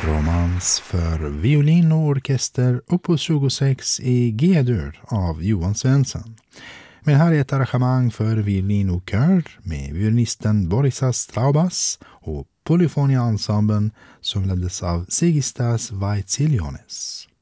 Romans för violin och orkester opus 26 i G-dur av Johan Svensson. Men här är ett arrangemang för violin och kör med violinisten Borisas Straubas och Polyfonia-ensemblen som leddes av Sigistas Vaitsiliones.